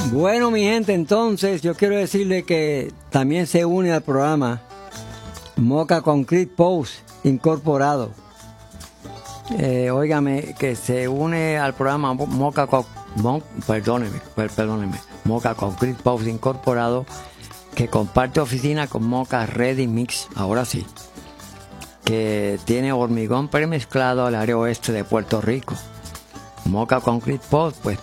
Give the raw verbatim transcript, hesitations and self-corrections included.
Bueno, mi gente, entonces yo quiero decirle que también se une al programa Mocha Concrete Post Incorporado. Eh, óigame, que se une al programa Mocha Con, Mo, perdóneme, per, perdóneme, Mocha Concrete Post Incorporado, que comparte oficina con Mocha Ready Mix, ahora sí, que tiene hormigón premezclado al área oeste de Puerto Rico. Mocha Concrete Post, pues